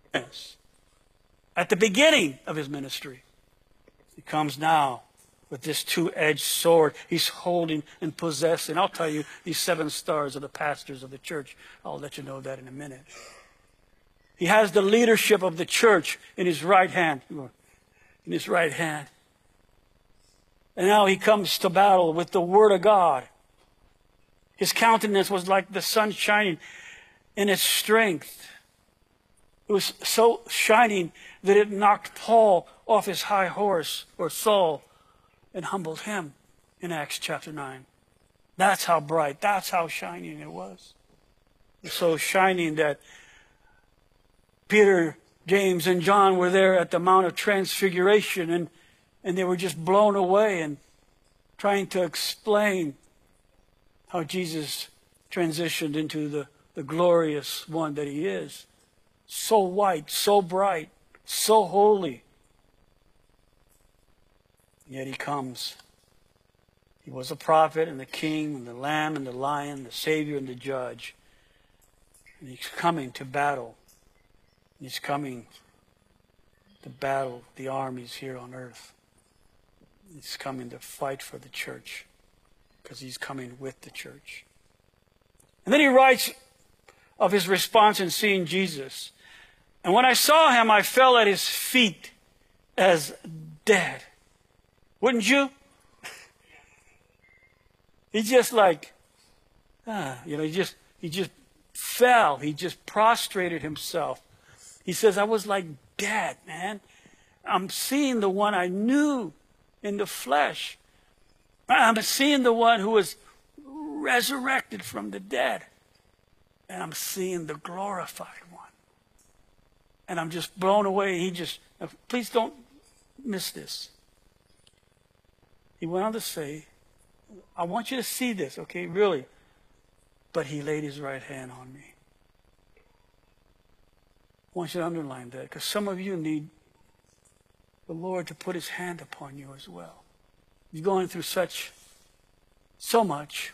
Yes. At the beginning of his ministry. He comes now with this two-edged sword he's holding and possessing. I'll tell you, these 7 stars are the pastors of the church. I'll let you know that in a minute. He has the leadership of the church in his right hand. In his right hand. And now he comes to battle with the Word of God. His countenance was like the sun shining in its strength. It was so shining that it knocked Paul off his high horse, or Saul, and humbled him in Acts chapter 9. That's how bright, that's how shining it was. It was so shining that Peter, James, and John were there at the Mount of Transfiguration, and they were just blown away and trying to explain how Jesus transitioned into the glorious one that he is. So white, so bright, so holy. Yet he comes. He was a prophet and the king and the lamb and the lion, the savior and the judge. And he's coming to battle. He's coming to battle the armies here on earth. He's coming to fight for the church because he's coming with the church. And then he writes of his response in seeing Jesus. And when I saw him, I fell at his feet as dead. Wouldn't you? He just like, he just fell. He just prostrated himself. He says, I was like dead, man. I'm seeing the one I knew in the flesh. I'm seeing the one who was resurrected from the dead. And I'm seeing the glorified one. And I'm just blown away. Please don't miss this. He went on to say, I want you to see this, okay, really. But he laid his right hand on me. I want you to underline that, because some of you need the Lord to put his hand upon you as well. You're going through so much.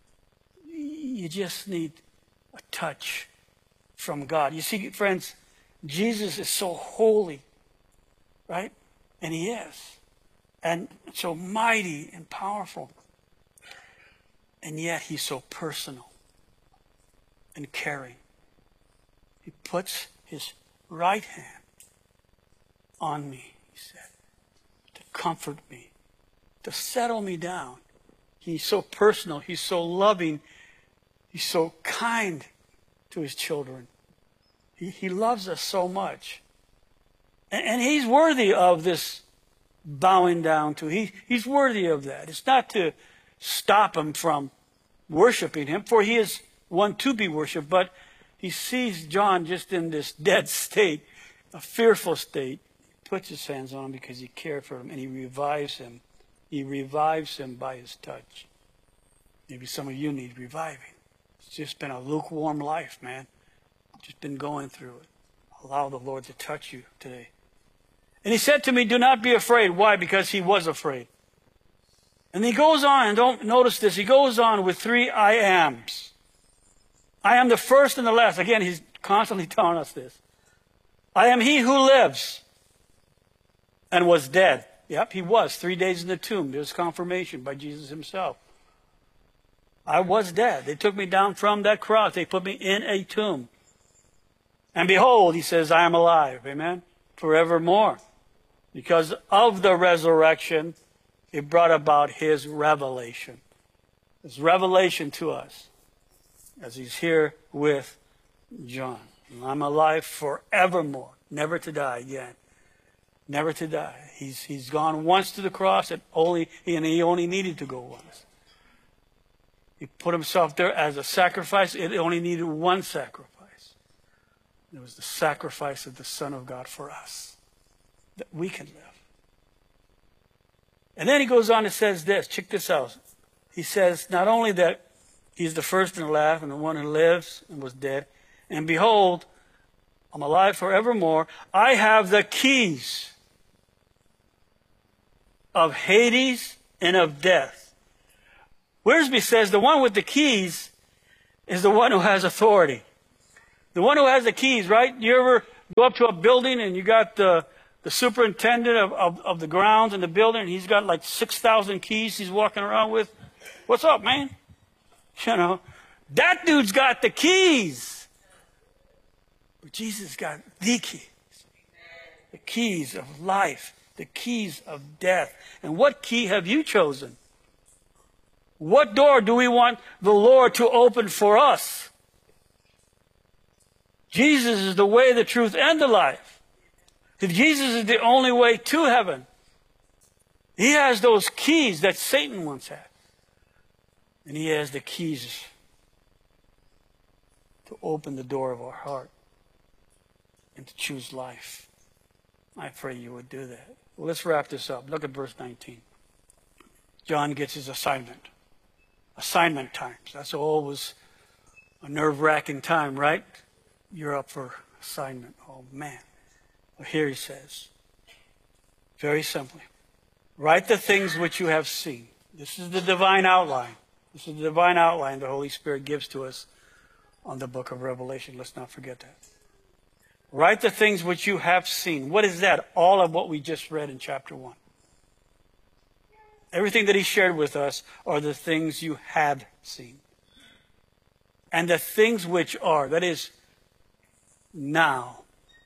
You just need a touch from God. You see, friends, Jesus is so holy, right? And he is. And so mighty and powerful. And yet he's so personal and caring. He puts his right hand on me, he said, to comfort me, to settle me down. He's so personal. He's so loving. He's so kind to his children. He loves us so much. And he's worthy of this bowing down to. He's worthy of that. It's not to stop him from worshiping him, for he is one to be worshipped, but he sees John just in this dead state, a fearful state. He puts his hands on him because he cared for him, and he revives him. He revives him by his touch. Maybe some of you need reviving. It's just been a lukewarm life, man. Just been going through it. Allow the Lord to touch you today. And he said to me, do not be afraid. Why? Because he was afraid. And he goes on, and don't notice this, he goes on with 3 I ams. I am the first and the last. Again, he's constantly telling us this. I am he who lives and was dead. Yep, he was 3 days in the tomb. There's confirmation by Jesus himself. I was dead. They took me down from that cross. They put me in a tomb. And behold, he says, I am alive. Amen. Forevermore. Because of the resurrection, it brought about his revelation. His revelation to us as he's here with John. I'm alive forevermore. Never to die again. Never to die. He's gone once to the cross and he only needed to go once. He put himself there as a sacrifice. It only needed one sacrifice. It was the sacrifice of the Son of God for us, that we can live. And then he goes on and says this. Check this out. He says not only that he's the first and the last and the one who lives and was dead, and behold, I'm alive forevermore. I have the keys of Hades and of death. Wiersbe says the one with the keys is the one who has authority. The one who has the keys, right? You ever go up to a building and you got the superintendent of the grounds in the building, and he's got like 6,000 keys he's walking around with. What's up, man? You know, that dude's got the keys. But Jesus got the keys. The keys of life, the keys of death. And what key have you chosen? What door do we want the Lord to open for us? Jesus is the way, the truth, and the life. If Jesus is the only way to heaven, he has those keys that Satan once had. And he has the keys to open the door of our heart and to choose life. I pray you would do that. Well, let's wrap this up. Look at verse 19. John gets his assignment. Assignment times. That's always a nerve-wracking time, right? You're up for assignment. Oh, man. Well, here he says, very simply, write the things which you have seen. This is the divine outline. This is the divine outline the Holy Spirit gives to us on the book of Revelation. Let's not forget that. Write the things which you have seen. What is that? All of what we just read in chapter 1. Everything that he shared with us are the things you have seen. And the things which are, that is, now,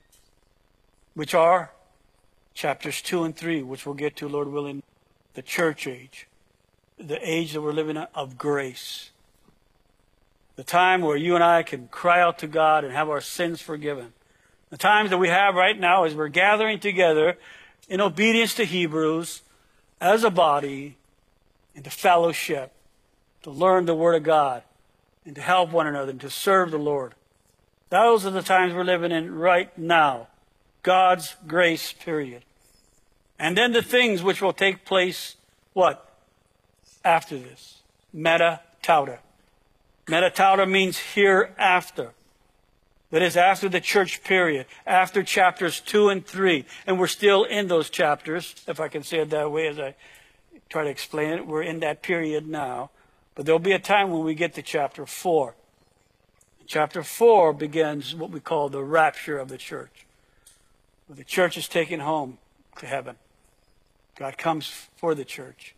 which are chapters 2 and 3, which we'll get to, Lord willing, the church age, the age that we're living in of grace, the time where you and I can cry out to God and have our sins forgiven. The times that we have right now as we're gathering together in obedience to Hebrews as a body and to fellowship, to learn the Word of God and to help one another and to serve the Lord. Those are the times we're living in right now. God's grace, period. And then the things which will take place, what? After this. Meta tauta. Meta tauta means hereafter. That is after the church period, after chapters 2 and 3. And we're still in those chapters, if I can say it that way as I try to explain it. We're in that period now. But there'll be a time when we get to chapter 4. Chapter 4 begins what we call the rapture of the church, where the church is taken home to heaven. God comes for the church.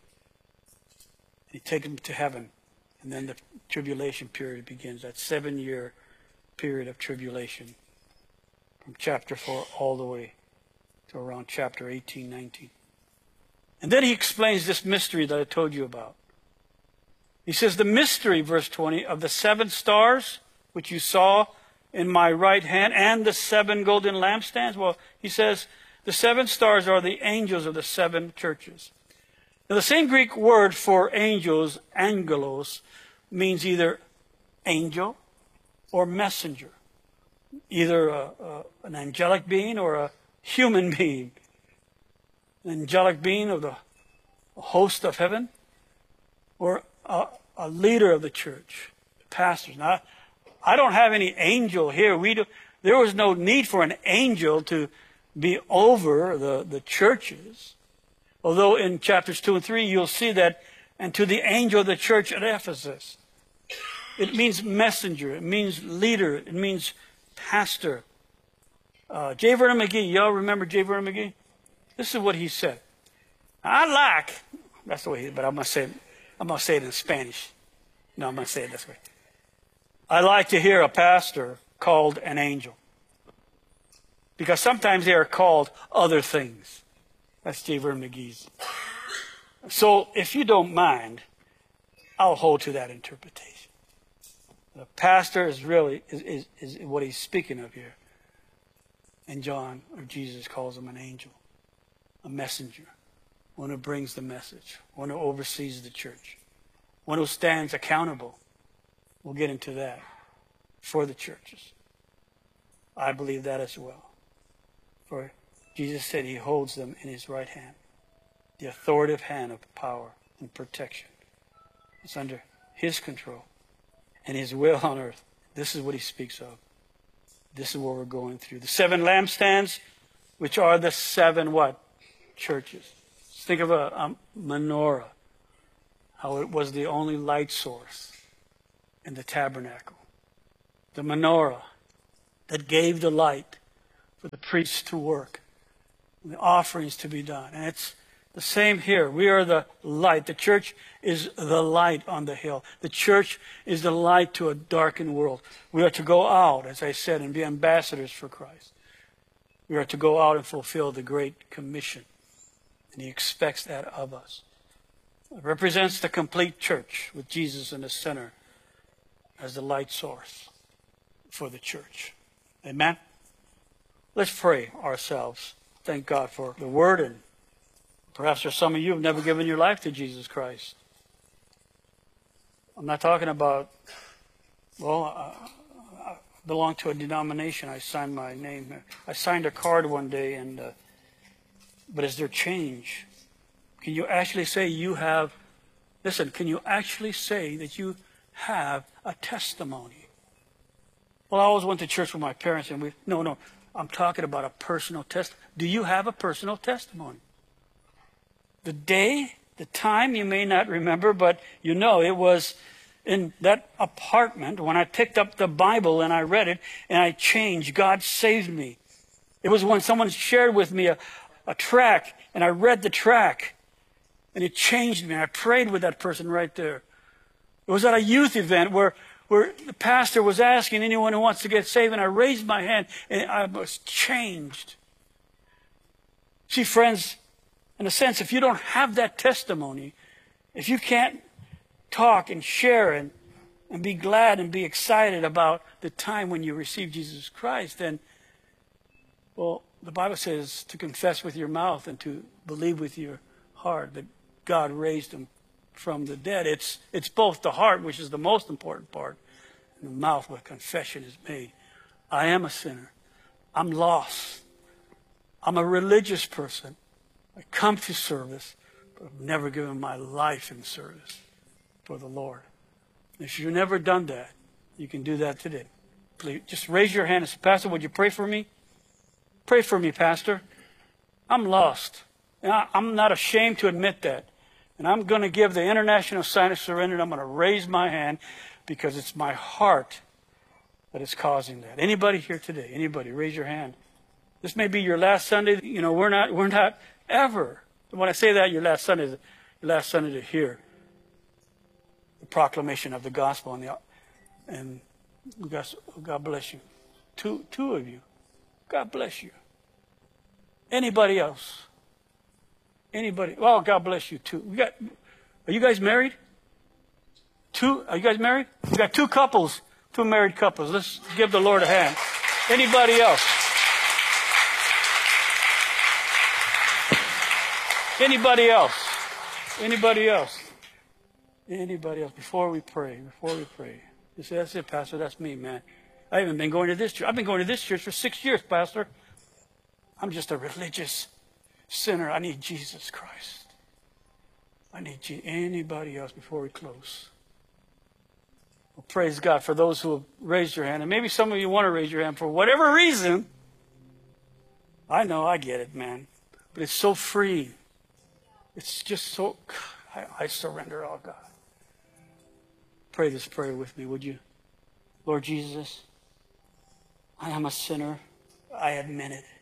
He takes them to heaven. And then the tribulation period begins, that 7-year period of tribulation from chapter 4 all the way to around chapter 18, 19. And then he explains this mystery that I told you about. He says, the mystery, verse 20, of the 7 stars which you saw in my right hand, and the 7 golden lampstands. Well, he says the 7 stars are the angels of the 7 churches. Now, the same Greek word for angels, angelos, means either angel or messenger. Either an angelic being or a human being. An angelic being of the host of heaven, or a leader of the church, pastors. Now, I don't have any angel here. There was no need for an angel to be over the churches. Although in chapters 2 and 3, you'll see that, and to the angel of the church at Ephesus. It means messenger. It means leader. It means pastor. J. Vernon McGee, y'all remember J. Vernon McGee? This is what he said. That's the way but I'm going to say it in Spanish. No, I'm going to say it this way. I like to hear a pastor called an angel. Because sometimes they are called other things. That's J. Vernon McGee's. So if you don't mind, I'll hold to that interpretation. The pastor is really is what he's speaking of here. And John, or Jesus, calls him an angel, a messenger, one who brings the message, one who oversees the church, one who stands accountable. We'll get into that for the churches. I believe that as well. For Jesus said he holds them in his right hand, the authoritative hand of power and protection. It's under his control and his will on earth. This is what he speaks of. This is what we're going through. The 7 lampstands, which are the 7 what? Churches. Just think of a menorah, how it was the only light source in the tabernacle. The menorah that gave the light for the priests to work, and the offerings to be done. And it's the same here. We are the light. The church is the light on the hill. The church is the light to a darkened world. We are to go out, as I said, and be ambassadors for Christ. We are to go out and fulfill the Great Commission. And He expects that of us. It represents the complete church with Jesus in the center as the light source for the church. Amen? Let's pray ourselves. Thank God for the Word, and perhaps there's some of you who have never given your life to Jesus Christ. I'm not talking about, I belong to a denomination. I signed my name. I signed a card one day, but is there change? Can you actually say you have, can you actually say that you have a testimony? Well, I always went to church with my parents, and no, I'm talking about a personal testimony. Do you have a personal testimony? The day, the time, you may not remember, but you know it was in that apartment when I picked up the Bible and I read it and I changed. God saved me. It was when someone shared with me a track and I read the track and it changed me. I prayed with that person right there. It was at a youth event where the pastor was asking anyone who wants to get saved, and I raised my hand and I was changed. See, friends, in a sense, if you don't have that testimony, if you can't talk and share and be glad and be excited about the time when you received Jesus Christ, then, well, the Bible says to confess with your mouth and to believe with your heart that God raised Him from the dead. It's both the heart, which is the most important part, and the mouth where confession is made. I am a sinner. I'm lost. I'm a religious person. I come to service, but I've never given my life in service for the Lord. If you've never done that, you can do that today. Please, just raise your hand and say, Pastor, would you pray for me? Pray for me, Pastor. I'm lost. And I'm not ashamed to admit that. And I'm going to give the international sign of surrender. And I'm going to raise my hand because it's my heart that is causing that. Anybody here today? Anybody? Raise your hand. This may be your last Sunday. You know, we're not ever. When I say that, your last Sunday to hear the proclamation of the gospel. And God bless you. Two of you. God bless you. Anybody else? Anybody? Well, God bless you too. Are you guys married? Are you guys married? We got two couples, two married couples. Let's give the Lord a hand. Anybody else? Anybody else? Anybody else? Anybody else? Before we pray. You say, that's it, Pastor. That's me, man. I haven't been going to this church. I've been going to this church for 6 years, Pastor. I'm just a religious sinner. I need Jesus Christ. I need anybody else before we close? Well, praise God for those who have raised your hand. And maybe some of you want to raise your hand for whatever reason. I know, I get it, man. But it's so free. It's just so, I surrender all, God. Pray this prayer with me, would you? Lord Jesus, I am a sinner. I admit it.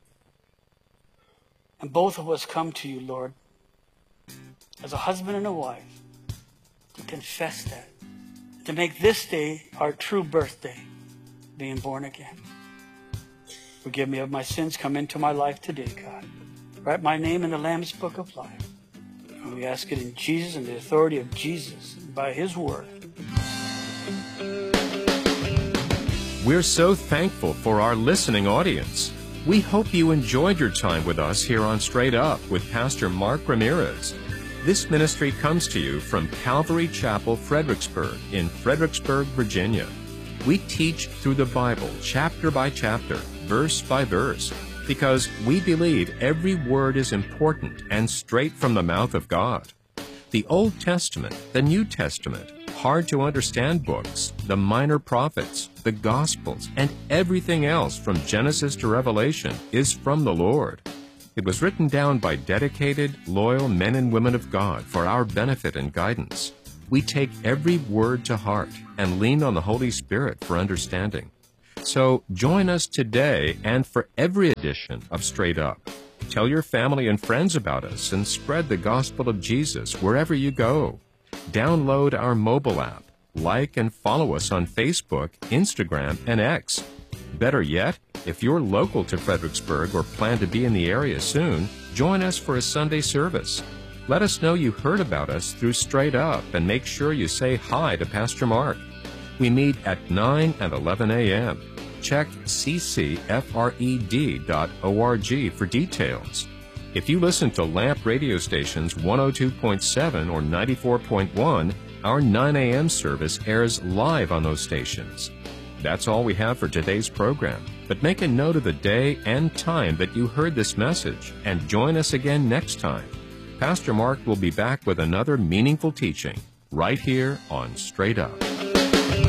And both of us come to you, Lord, as a husband and a wife, to confess that, to make this day our true birthday, being born again. Forgive me of my sins. Come into my life today, God. Write my name in the Lamb's Book of Life. And we ask it in Jesus and the authority of Jesus, and by His word. We're so thankful for our listening audience. We hope you enjoyed your time with us here on Straight Up with Pastor Mark Ramirez. This ministry comes to you from Calvary Chapel, Fredericksburg, in Fredericksburg, Virginia. We teach through the Bible, chapter by chapter, verse by verse, because we believe every word is important and straight from the mouth of God. The Old Testament, the New Testament, hard-to-understand books, the minor prophets, the Gospels, and everything else from Genesis to Revelation is from the Lord. It was written down by dedicated, loyal men and women of God for our benefit and guidance. We take every word to heart and lean on the Holy Spirit for understanding. So join us today and for every edition of Straight Up. Tell your family and friends about us and spread the gospel of Jesus wherever you go. Download our mobile app, like and follow us on Facebook, Instagram, and X. Better yet, if you're local to Fredericksburg or plan to be in the area soon, join us for a Sunday service. Let us know you heard about us through Straight Up and make sure you say hi to Pastor Mark. We meet at 9 and 11 a.m. Check ccfred.org for details. If you listen to LAMP radio stations 102.7 or 94.1, our 9 a.m. service airs live on those stations. That's all we have for today's program, but make a note of the day and time that you heard this message and join us again next time. Pastor Mark will be back with another meaningful teaching right here on Straight Up.